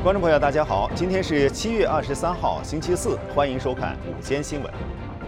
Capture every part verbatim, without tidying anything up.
观众朋友，大家好，今天是七月二十三号，星期四，欢迎收看午间新闻。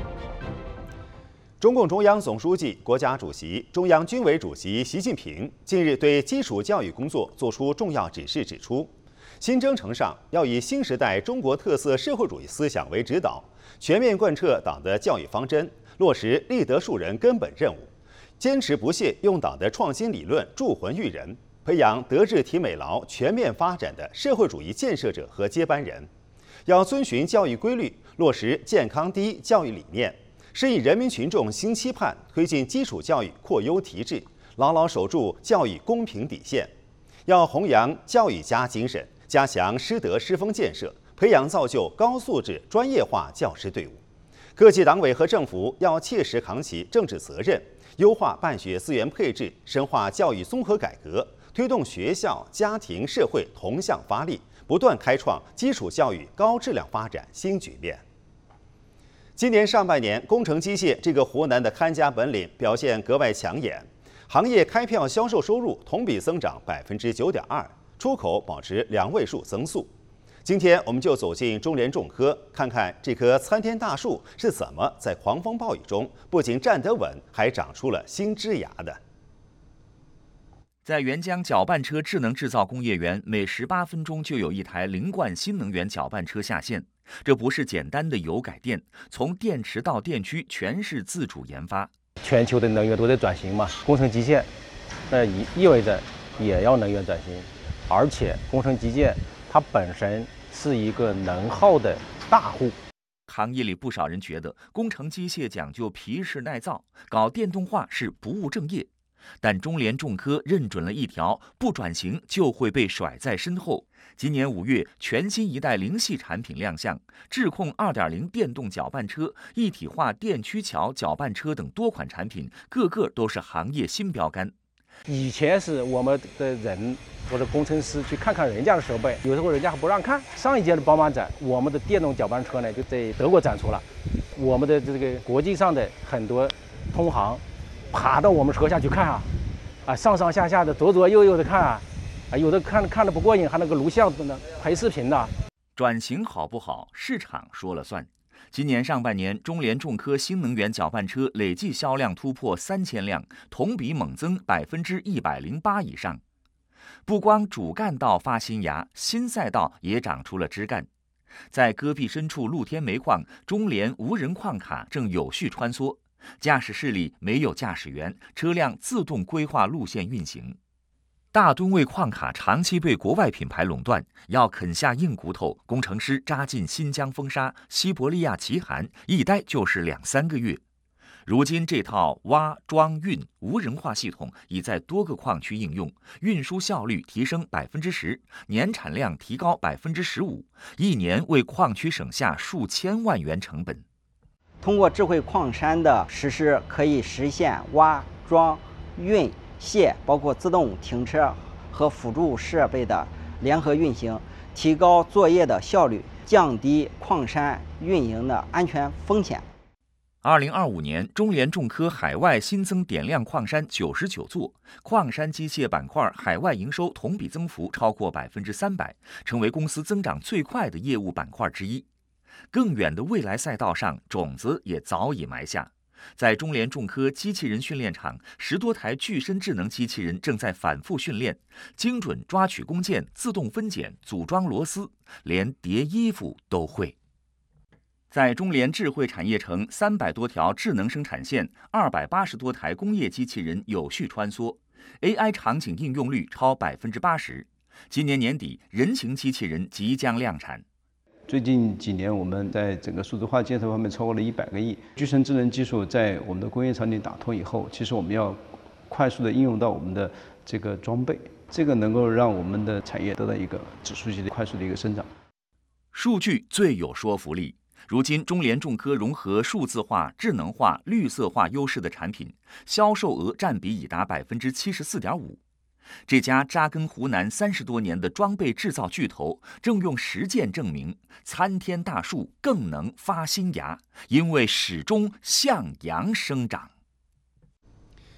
中共中央总书记、国家主席、中央军委主席习近平近日对基础教育工作作出重要指示，指出，新征程上要以新时代中国特色社会主义思想为指导，全面贯彻党的教育方针，落实立德树人根本任务，坚持不懈用党的创新理论铸魂育人，培养德智体美劳全面发展的社会主义建设者和接班人。要遵循教育规律，落实健康第一教育理念，是以人民群众新期盼，推进基础教育扩优提质，牢牢守住教育公平底线。要弘扬教育家精神，加强师德师风建设，培养造就高素质专业化教师队伍。各级党委和政府要切实扛起政治责任，优化办学资源配置，深化教育综合改革，推动学校、家庭、社会同向发力，不断开创基础教育高质量发展新局面。今年上半年，工程机械这个湖南的看家本领表现格外抢眼，行业开票销售收入同比增长百分之九点二，出口保持两位数增速。今天我们就走进中联重科，看看这棵参天大树是怎么在狂风暴雨中不仅站得稳，还长出了新枝芽的。 在沅江搅拌车智能制造工业园，每十八分钟就有一台零冠新能源搅拌车下线。这不是简单的油改电，从电池到电驱全是自主研发。 全球的能源都在转型嘛，工程机械，那意意味着也要能源转型，而且工程机械它本身是一个能耗的大户。 行业里不少人觉得工程机械讲究皮实耐造，搞电动化是不务正业。但中联重科认准了一条，不转型就会被甩在身后。今年五月，全新一代零系产品亮相，智控 二点零 电动搅拌车、一体化电驱桥搅拌车等多款产品，个个都是行业新标杆。 以前是我们的人或者工程师去看看人家的设备，有时候人家还不让看。上一届的宝马展，我们的电动搅拌车呢就在德国展出了，我们的这个国际上的很多同行爬到我们车下去看啊，啊，上上下下的左左右右的看啊，啊，有的看看的不过瘾，还那个录像呢，拍视频的。 转型好不好，市场说了算。今年上半年，中联重科新能源搅拌车累计销量突破三千辆，同比猛增百分之一百零八以上。不光主干道发新芽，新赛道也长出了枝干。在戈壁深处露天煤矿，中联无人矿卡正有序穿梭。驾驶室里没有驾驶员，车辆自动规划路线运行。大吨位矿卡长期被国外品牌垄断，要啃下硬骨头，工程师扎进新疆风沙、西伯利亚极寒，一待就是两三个月。如今这套挖装运无人化系统已在多个矿区应用，运输效率提升百分之十，年产量提高百分之十五，一年为矿区省下数千万元成本。 通过智慧矿山的实施，可以实现挖、装、运、卸，包括自动停车和辅助设备的联合运行，提高作业的效率，降低矿山运营的安全风险。 二零二五年，中联重科海外新增点亮矿山九十九座，矿山机械板块海外营收同比增幅超过百分之三百，成为公司增长最快的业务板块之一。更远的未来赛道上，种子也早已埋下。在中联重科机器人训练场，十多台具身智能机器人正在反复训练，精准抓取工件、自动分拣、组装螺丝，连叠衣服都会。在中联智慧产业城，三百多条智能生产线，二百八十多台工业机器人有序穿梭 ，A I 场景应用率超百分之八十。今年年底，人形机器人即将量产。 最近几年，我们在整个数字化建设方面超过了一百个亿。具身智能技术在我们的工业场景打通以后，其实我们要快速的应用到我们的这个装备，这个能够让我们的产业得到一个指数级的快速的一个生长。 数据最有说服力。如今，中联重科融合数字化、智能化、绿色化优势的产品，销售额占比已达百分之七十四点五。这家扎根湖南三十多年的装备制造巨头，正用实践证明，参天大树更能发新芽，因为始终向阳生长。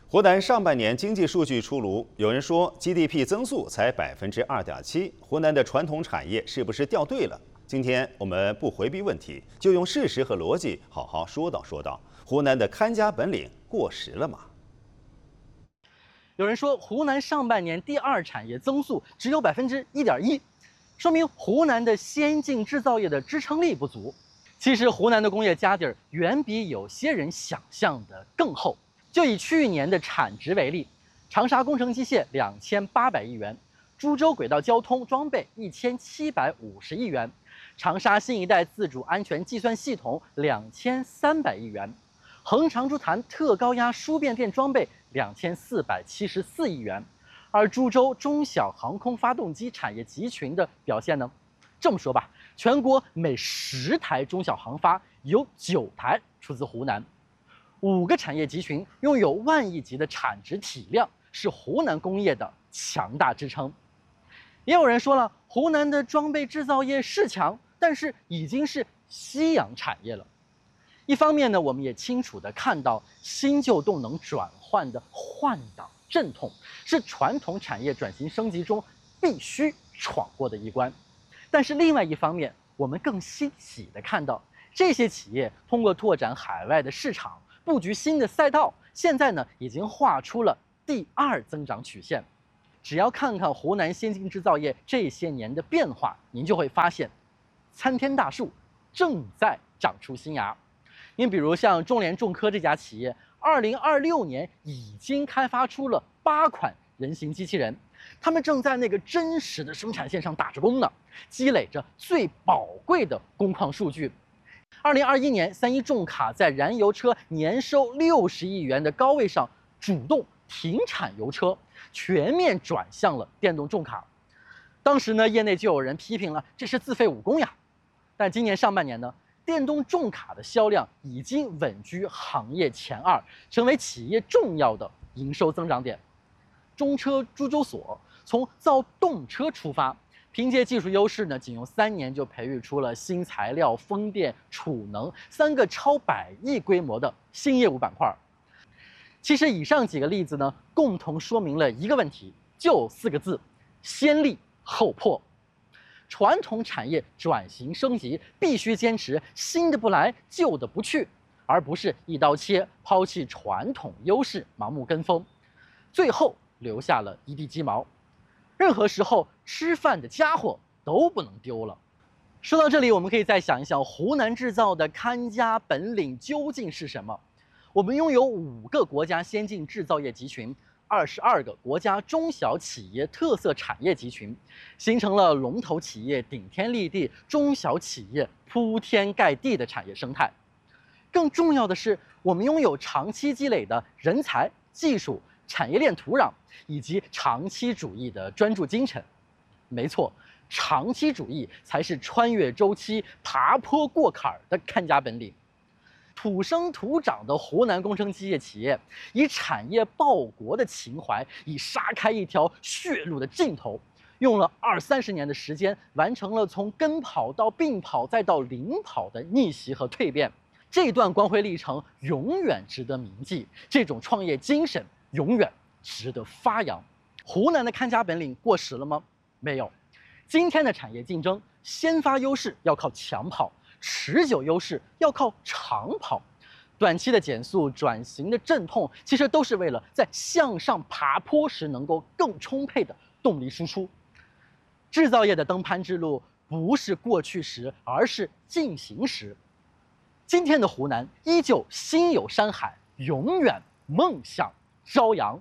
湖南上半年经济数据出炉，有人说 G D P 增速才百分之二点七，湖南的传统产业是不是掉队了？今天我们不回避问题，就用事实和逻辑好好说道说道，湖南的看家本领过时了吗？ 有人说湖南上半年第二产业增速只有百分之一点一，说明湖南的先进制造业的支撑力不足。其实湖南的工业家底儿远比有些人想象的更厚。就以去年的产值为例，长沙工程机械两千八百亿元，株洲轨道交通装备一千七百五十亿元，长沙新一代自主安全计算系统两千三百亿元，恒长株潭特高压输变电装备两千四百七十四亿元。而株洲中小航空发动机产业集群的表现呢？这么说吧，全国每十台中小航发有九台出自湖南。五个产业集群拥有万亿级的产值体量，是湖南工业的强大支撑。也有人说了，湖南的装备制造业是强，但是已经是夕阳产业了。一方面呢，我们也清楚地看到新旧动能转换的换挡阵痛，是传统产业转型升级中必须闯过的一关。但是另外一方面，我们更欣喜地看到这些企业通过拓展海外的市场，布局新的赛道，现在呢已经画出了第二增长曲线。只要看看湖南先进制造业这些年的变化，您就会发现，参天大树正在长出新芽。您比如像中联重科这家企业，二零二六年已经开发出了八款人形机器人，他们正在那个真实的生产线上打着工呢，积累着最宝贵的工况数据。二零二一年，三一重卡在燃油车年收六十亿元的高位上主动停产油车，全面转向了电动重卡。当时呢，业内就有人批评了，这是自废武功呀。但今年上半年呢，电动重卡的销量已经稳居行业前二，成为企业重要的营收增长点。中车株洲所从造动车出发，凭借技术优势呢，仅用三年就培育出了新材料、风电、储能三个超百亿规模的新业务板块。其实以上几个例子呢，共同说明了一个问题，就四个字：先立后破。传统产业转型升级必须坚持新的不来，旧的不去，而不是一刀切，抛弃传统优势，盲目跟风，最后留下了一地鸡毛。任何时候吃饭的家伙都不能丢了。说到这里，我们可以再想一想，湖南制造的看家本领究竟是什么？我们拥有五个国家先进制造业集群，二十二个国家中小企业特色产业集群，形成了龙头企业顶天立地、中小企业铺天盖地的产业生态。更重要的是，我们拥有长期积累的人才、技术、产业链土壤以及长期主义的专注精神。没错，长期主义才是穿越周期、爬坡过坎儿的看家本领。土生土长的湖南工程机械企业，以产业报国的情怀，以杀开一条血路的劲头，用了二三十年的时间，完成了从跟跑到并跑再到领跑的逆袭和蜕变。这段光辉历程永远值得铭记，这种创业精神永远值得发扬。湖南的看家本领过时了吗？没有。今天的产业竞争，先发优势要靠强跑，持久优势要靠长跑。短期的减速、转型的阵痛，其实都是为了在向上爬坡时能够更充沛的动力输出。制造业的登攀之路不是过去时，而是进行时。今天的湖南依旧心有山海，永远梦想朝阳。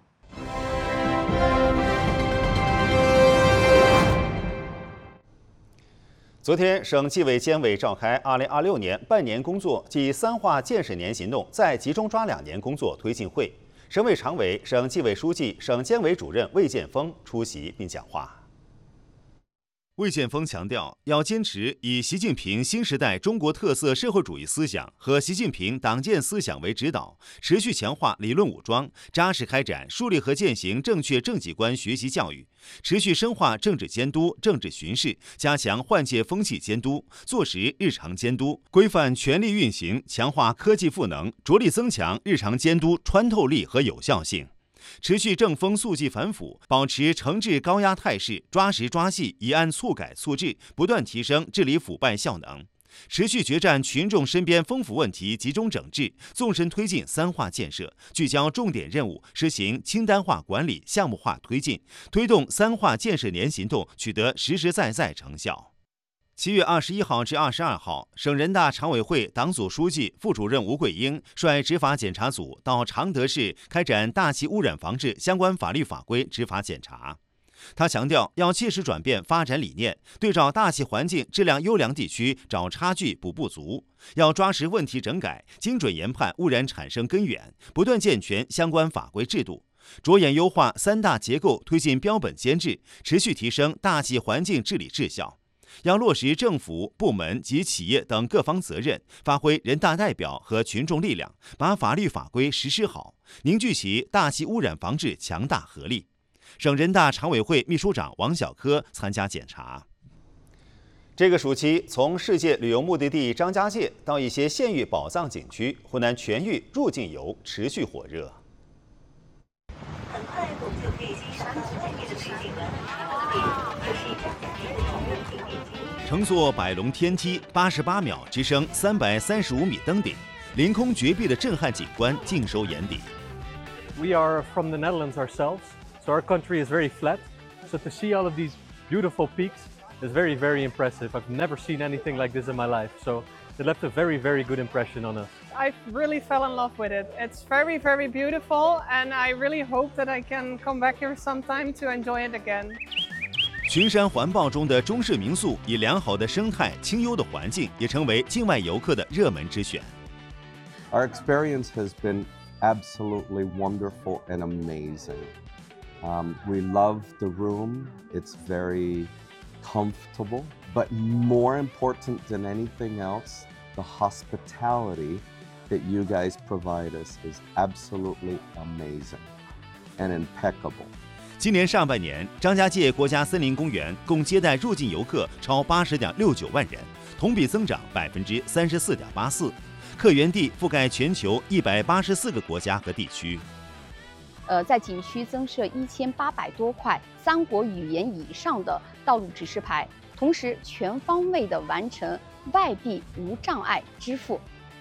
昨天，省纪委监委召开二零二六年半年工作暨三化建设年行动再集中抓两年工作推进会，省委常委、省纪委书记、省监委主任魏建峰出席并讲话。魏建峰强调，要坚持以习近平新时代中国特色社会主义思想和习近平党建思想为指导，持续强化理论武装，扎实开展树立和践行正确政绩观学习教育，持续深化政治监督、政治巡视，加强换届风气监督，做实日常监督，规范权力运行，强化科技赋能，着力增强日常监督穿透力和有效性。 持续正风肃纪反腐，保持惩治高压态势，抓实抓细，以案促改促治，不断提升治理腐败效能。持续决战群众身边风腐问题，集中整治，纵深推进三化建设，聚焦重点任务，实行清单化管理、项目化推进，推动三化建设年行动取得实实在在成效。七月二十一号至二十二号，省人大常委会党组书记、副主任吴桂英率执法检查组到常德市开展大气污染防治相关法律法规执法检查。他强调，要切实转变发展理念，对照大气环境质量优良地区找差距补不足，要抓实问题整改，精准研判污染产生根源，不断健全相关法规制度，着眼优化三大结构，推进标本兼治，持续提升大气环境治理质效。要落实政府部门及企业等各方责任，发挥人大代表和群众力量，把法律法规实施好，凝聚起大气污染防治强大合力。省人大常委会秘书长王小科参加检查。这个暑期，从世界旅游目的地张家界到一些县域宝藏景区，湖南全域入境游持续火热。很快我们就可以欣赏美丽的水景了。这是一张家界的全面景。乘坐百龙天梯，八十八秒直升三百三十五米登顶，凌空绝壁的震撼景观尽收眼底。 We are from the Netherlands ourselves. So our country is very flat, so to see all of these beautiful peaks is very, very impressive. I've never seen anything like this in my life, so it left a very, very good impression on us. I really fell in love with it. It's very, very beautiful, and I really hope that I can come back here sometime to enjoy it again. 群山环抱中的中式民宿，以良好的生态、清幽的环境，也成为境外游客的热门之选。 Our experience has been absolutely wonderful and amazing. Um, we love the room. It's very comfortable, but more important than anything else, the hospitality that you guys provide us is absolutely amazing and impeccable. 今年上半年，张家界国家森林公园共接待入境游客超八十点六九万人，同比增长百分之三十四点八四，客源地覆盖全球一百八十四个国家和地区。 呃，在景区增设一千八百多块三国语言以上的道路指示牌，同时全方位的完成外币无障碍支付。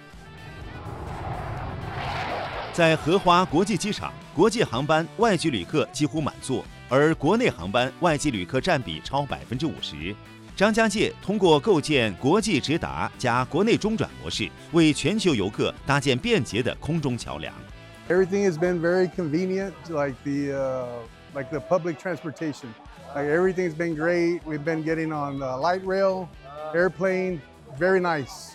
在荷花国际机场，国际航班外籍旅客几乎满座，而国内航班外籍旅客占比超百分之五十。张家界通过构建国际直达加国内中转模式，为全球游客搭建便捷的空中桥梁。 Everything has been very convenient, like the uh, like the public transportation. Like everything's been great. We've been getting on the light rail, airplane, very nice.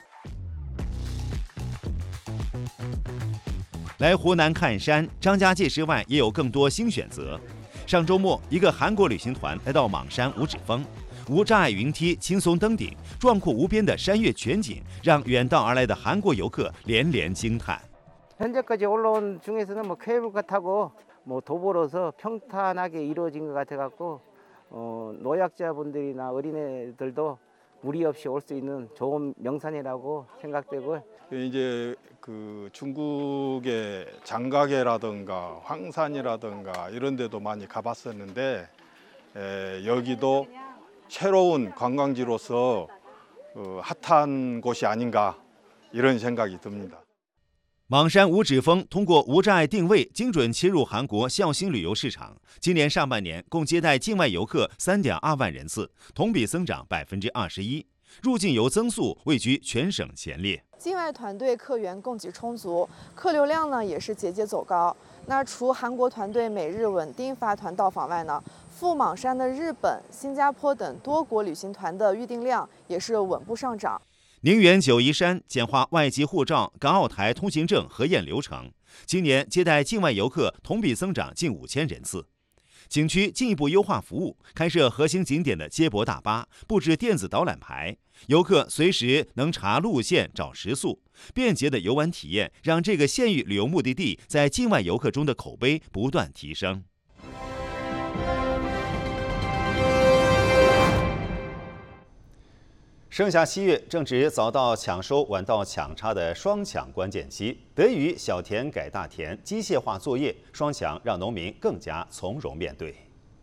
来湖南看山，张家界之外也有更多新选择。上周末，一个韩国旅行团来到莽山五指峰，无障碍云梯轻松登顶，壮阔无边的山岳全景，让远道而来的韩国游客连连惊叹。 현재까지 올라온 중에서는 뭐 케이블카 타고 뭐 도보로서 평탄하게 이루어진 것 같아 갖고 어, 노약자분들이나 어린애들도 무리 없이 올 수 있는 좋은 명산이라고 생각되고 이제 그 중국의 장가계라든가 황산이라든가 이런 데도 많이 가봤었는데 에, 여기도 새로운 관광지로서 어, 핫한 곳이 아닌가 이런 생각이 듭니다. 莽山五指峰通过无障碍定位，精准切入韩国孝兴旅游市场。今年上半年共接待境外游客 三点二万人次，同比增长百分之二十一，入境游增速位居全省前列。 境外团队客源供给充足，客流量呢也是节节走高。那除韩国团队每日稳定发团到访外呢，赴莽山的日本、新加坡等多国旅行团的预订量也是稳步上涨。 宁远九嶷山简化外籍护照、港澳台通行证核验流程，今年接待境外游客同比增长近五千人次。景区进一步优化服务，开设核心景点的接驳大巴，布置电子导览牌，游客随时能查路线、找食宿，便捷的游玩体验让这个县域旅游目的地在境外游客中的口碑不断提升。 盛夏七月正值早稻抢收、晚稻抢插的双抢关键期，得益于小田改大田、机械化作业，双抢让农民更加从容面对。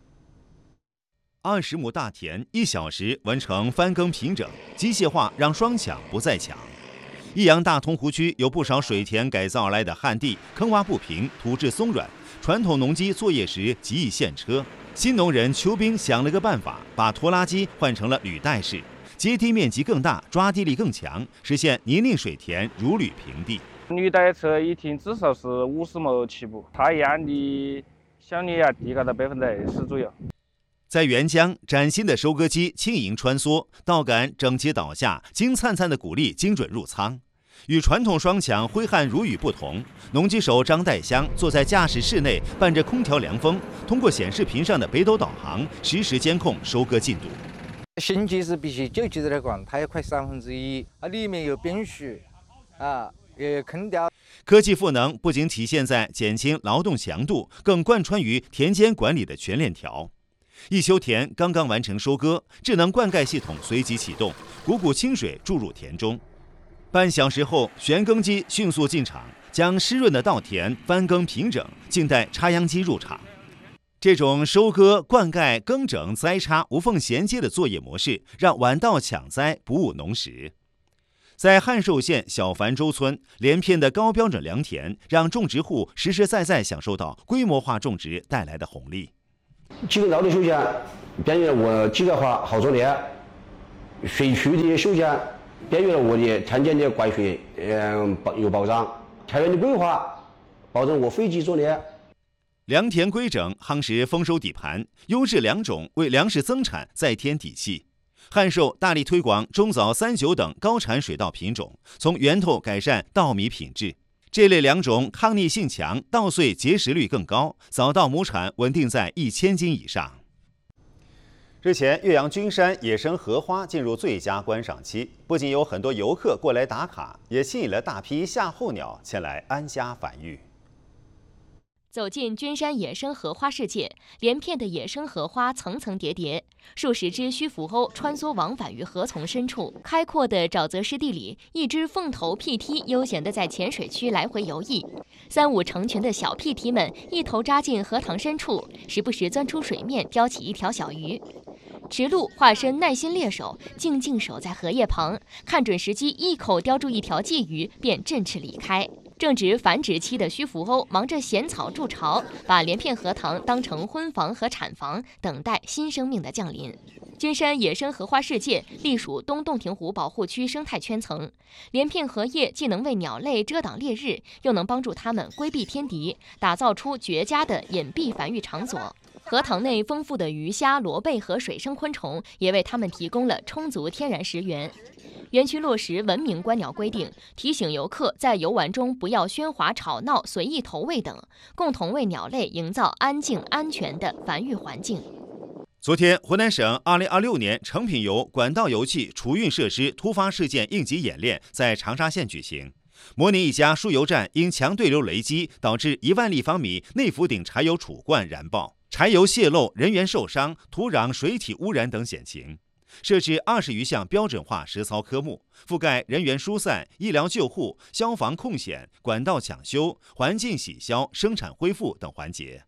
二十亩大田，一小时完成翻耕平整，机械化让双抢不再抢。益阳大通湖区有不少水田改造而来的旱地，坑洼不平，土质松软，传统农机作业时极易陷车。新农人邱兵想了个办法，把拖拉机换成了履带式。 阶梯面积更大，抓地力更强，实现泥泞水田如履平地。 履带车一听至少是五十亩起步，它一样的小泥啊地高到百分之二十左右。 在沅江，崭新的收割机轻盈穿梭，稻杆整齐倒下，金灿灿的谷粒精准入仓。与传统双抢挥汗如雨不同，农机手张代香坐在驾驶室内，伴着空调凉风，通过显示屏上的北斗导航，实时监控收割进度。 新机是必须九级的灌，它也快三分之一，它里面有冰絮，啊，也坑掉。 科技赋能不仅体现在减轻劳动强度，更贯穿于田间管理的全链条。一休田刚刚完成收割，智能灌溉系统随即启动，股股清水注入田中。半小时后，旋耕机迅速进场，将湿润的稻田翻耕平整，静待插秧机入场。 这种收割、灌溉、耕整、栽插无缝衔接的作业模式，让晚稻抢栽不误农时。在汉寿县小樊洲村，连片的高标准良田，让种植户实实在在享受到规模化种植带来的红利。 几个劳动休闲，便于了我机械化好作业；水区的休闲，便于了我的田间的灌水，嗯，有保障；田园的规划，保证我飞机作业。 良田规整，夯实丰收底盘，优质良种为粮食增产再添底气。汉寿大力推广中早三九等高产水稻品种，从源头改善稻米品质。这类良种抗逆性强，稻穗结实率更高，早稻亩产稳定在一千斤以上。日前，岳阳君山野生荷花进入最佳观赏期，不仅有很多游客过来打卡，也吸引了大批夏候鸟前来安家繁育。 走进君山野生荷花世界，连片的野生荷花层层叠叠，数十只须扶鸥穿梭往返于河丛深处。开阔的沼泽湿地里，一只凤头屁踢悠闲地在浅水区来回游弋。三五成群的小屁踢们一头扎进荷塘深处，时不时钻出水面叼起一条小鱼。池鹭化身耐心猎手，静静守在荷叶旁，看准时机，一口叼住一条鲫鱼，便振翅离开。 正值繁殖期的须扶鸥忙着衔草筑巢，把连片荷塘当成婚房和产房，等待新生命的降临。君山野生荷花世界隶属东洞庭湖保护区生态圈层，连片荷叶既能为鸟类遮挡烈日，又能帮助它们规避天敌，打造出绝佳的隐蔽繁育场所。荷塘内丰富的鱼虾、螺贝和水生昆虫，也为它们提供了充足天然食源。 园区落实文明观鸟规定，提醒游客在游玩中不要喧哗吵闹、随意投喂等，共同为鸟类营造安静、安全的繁育环境。 昨天，湖南省二零二六年成品油管道油气储运设施突发事件应急演练在长沙县举行，模拟一家输油站因强对流雷击导致一万立方米内浮顶柴油储罐燃爆，柴油泄漏、人员受伤、土壤、水体污染等险情。 设置二十余项标准化实操科目，覆盖人员疏散、医疗救护、消防控险、管道抢修、环境洗消、生产恢复等环节。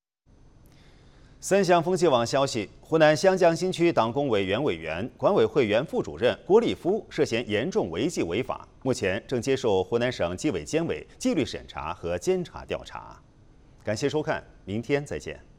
三湘风气网消息，湖南湘江新区党工委原委员、管委会原副主任郭立夫涉嫌严重违纪违法，目前正接受湖南省纪委监委纪律审查和监察调查。感谢收看，明天再见。